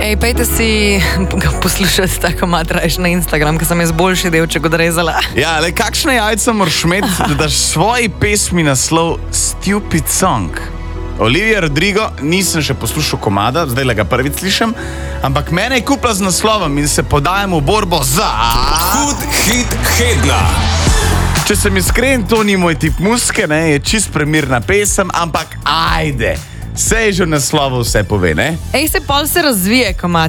Pejte si poslušati ta komad rajš na Instagram, ker sem jaz boljši delček odrezala. Ja, le kakšne jajca moraš imeti, da daš svoji pesmi naslov Stupid Song? Olivia Rodrigo, nisem še poslušal komada, zdaj ga prvič slišim, ampak mene je kupila z naslovom in se podajamo v borbo za... Hud hit tedna. Če sem iskren, to ni moj tip muzike, ne, je čist premirna pesem, ampak ajde, sej že v naslovu vse pove, ne? Se pol se razvije komad.